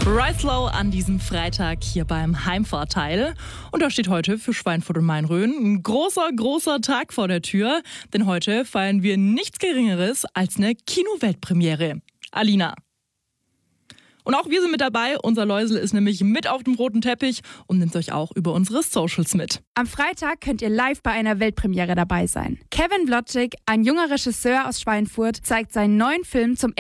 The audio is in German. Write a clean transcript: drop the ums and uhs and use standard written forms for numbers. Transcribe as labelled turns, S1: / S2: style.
S1: Rise Slow an diesem Freitag hier beim Heimvorteil. Und da steht heute für Schweinfurt und Main-Rhön ein großer Tag vor der Tür. Denn heute feiern wir nichts Geringeres als eine Kino-Weltpremiere. Alina. Und auch wir sind mit dabei. Unser Läusel ist nämlich mit auf dem roten Teppich und nimmt euch auch über unsere Socials mit.
S2: Am Freitag könnt ihr live bei einer Weltpremiere dabei sein. Kevin Wlodczyk, ein junger Regisseur aus Schweinfurt, zeigt seinen neuen Film zum